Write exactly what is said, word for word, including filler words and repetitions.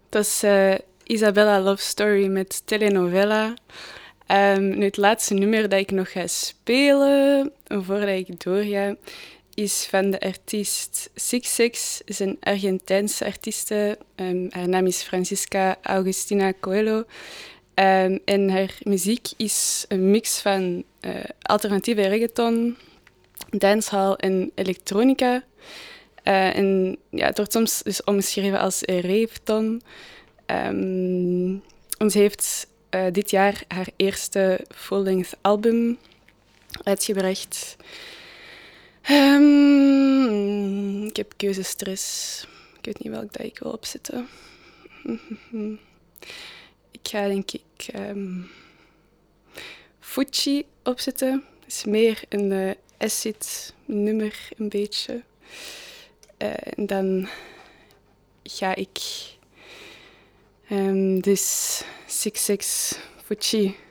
Dat is uh, Isabella Love Story met Telenovela. Um, nu, het laatste nummer dat ik nog ga spelen, voordat ik doorga, is van de artiest Six Six. Is een Argentijnse artieste. Um, haar naam is Francisca Augustina Coelho. Um, en haar muziek is een mix van uh, alternatieve reggaeton, dancehall en elektronica. Uh, en ja, het wordt soms dus omschreven als reefton. Um, en ze heeft uh, dit jaar haar eerste full-length album uitgebracht. Um, ik heb keuzestress. Ik weet niet welk dat ik wil opzetten. Ik ga denk ik um, Fuji opzetten. Dat is meer een uh, acid nummer, een beetje. Uh, en dan ga ik um, dus Six Six Fuji